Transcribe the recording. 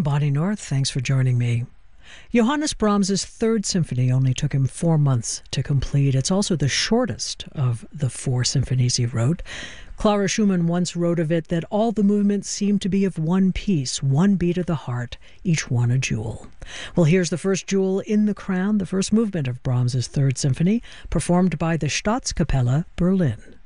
Bonnie North. Thanks for joining me. Johannes Brahms's Third Symphony only took him 4 months to complete. It's also the shortest of the 4 symphonies he wrote. Clara Schumann once wrote of it that all the movements seem to be of one piece, one beat of the heart, each one a jewel. Well, here's the first jewel in the crown, the first movement of Brahms's Third Symphony, performed by the Staatskapelle Berlin.